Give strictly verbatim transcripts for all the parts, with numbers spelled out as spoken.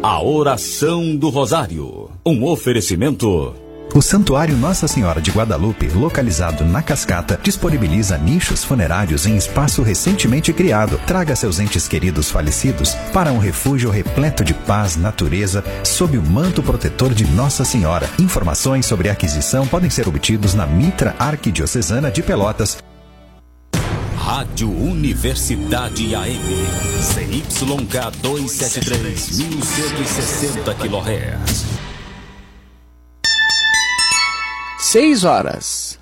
A oração do Rosário. Um oferecimento. O Santuário Nossa Senhora de Guadalupe, localizado na Cascata, disponibiliza nichos funerários em espaço recentemente criado. Traga seus entes queridos falecidos para um refúgio repleto de paz, natureza, sob o manto protetor de Nossa Senhora. Informações sobre aquisição podem ser obtidos na Mitra Arquidiocesana de Pelotas. Rádio Universidade A M, C Y K duzentos e setenta e três, mil cento e sessenta quilohertz. Seis horas.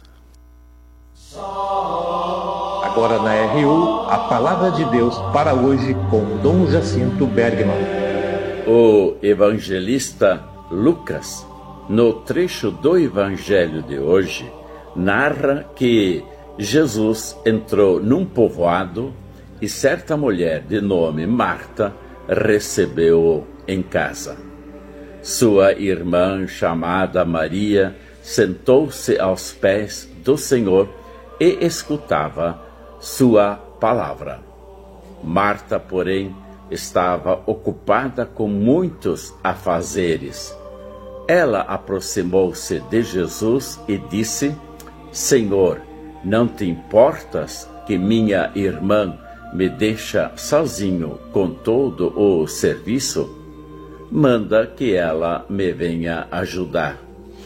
Agora na R U, a Palavra de Deus para hoje com Dom Jacinto Bergman. O evangelista Lucas, no trecho do Evangelho de hoje, narra que Jesus entrou num povoado e certa mulher de nome Marta recebeu-o em casa. Sua irmã, chamada Maria, sentou-se aos pés do Senhor e escutava sua palavra. Marta, porém, estava ocupada com muitos afazeres. Ela aproximou-se de Jesus e disse: Senhor, não te importas que minha irmã me deixa sozinho com todo o serviço? Manda que ela me venha ajudar.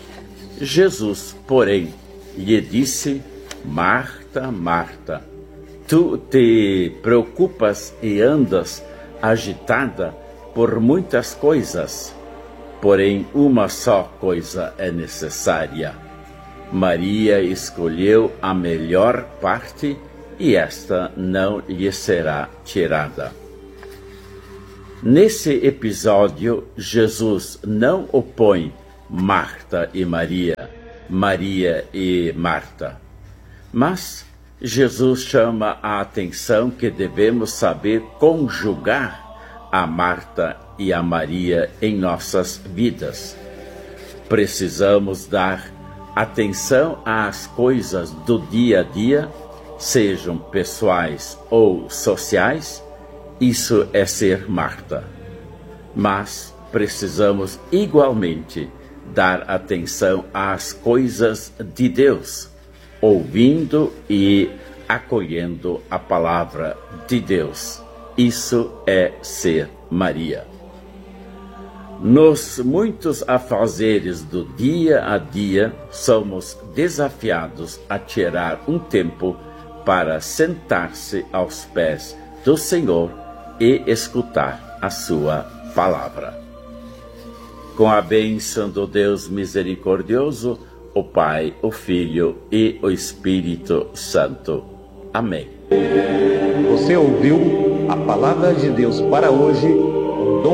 Jesus, porém, lhe disse: Marta, Marta, tu te preocupas e andas agitada por muitas coisas, porém uma só coisa é necessária. Maria escolheu a melhor parte e esta não lhe será tirada. Nesse episódio, Jesus não opõe Marta e Maria, Maria e Marta, mas Jesus chama a atenção que devemos saber conjugar a Marta e a Maria em nossas vidas. Precisamos dar atenção às coisas do dia a dia, sejam pessoais ou sociais. Isso é ser Marta. Mas precisamos igualmente dar atenção às coisas de Deus, ouvindo e acolhendo a palavra de Deus. Isso é ser Maria. Nos muitos afazeres do dia a dia, somos desafiados a tirar um tempo para sentar-se aos pés do Senhor e escutar a sua palavra. Com a bênção do Deus misericordioso, o Pai, o Filho e o Espírito Santo. Amém. Você ouviu a Palavra de Deus para hoje